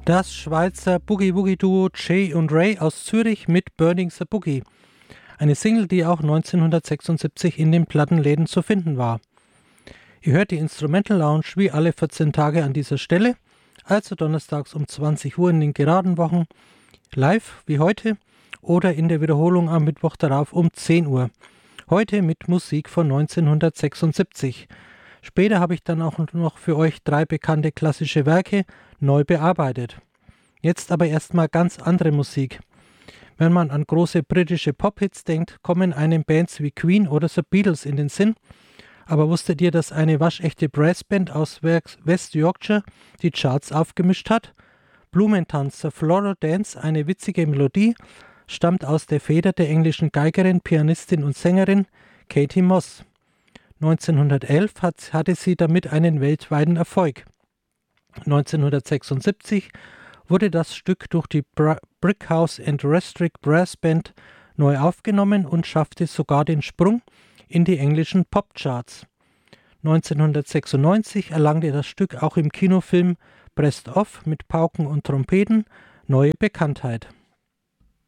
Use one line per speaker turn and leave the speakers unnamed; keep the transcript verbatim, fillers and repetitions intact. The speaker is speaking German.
Das Schweizer Boogie-Woogie-Duo Jay und Ray aus Zürich mit Burning the Boogie. Eine Single, die auch neunzehnhundertsechsundsiebzig in den Plattenläden zu finden war. Ihr hört die Instrumental Lounge wie alle vierzehn Tage an dieser Stelle, also donnerstags um zwanzig Uhr in den geraden Wochen, live wie heute oder in der Wiederholung am Mittwoch darauf um zehn Uhr. Heute mit Musik von neunzehnhundertsechsundsiebzig. Später habe ich dann auch noch für euch drei bekannte klassische Werke neu bearbeitet. Jetzt aber erstmal ganz andere Musik. Wenn man an große britische Pop-Hits denkt, kommen einem Bands wie Queen oder The Beatles in den Sinn. Aber wusstet ihr, dass eine waschechte Brassband aus West Yorkshire die Charts aufgemischt hat? Blumentanz, The Floral Dance, eine witzige Melodie, stammt aus der Feder der englischen Geigerin, Pianistin und Sängerin Katie Moss. neunzehnhundertelf hat, hatte sie damit einen weltweiten Erfolg. neunzehnhundertsechsundsiebzig wurde das Stück durch die Bra- Brickhouse and Restrict Brass Band neu aufgenommen und schaffte sogar den Sprung in die englischen Popcharts. neunzehnhundertsechsundneunzig erlangte das Stück auch im Kinofilm Breast Off mit Pauken und Trompeten neue Bekanntheit.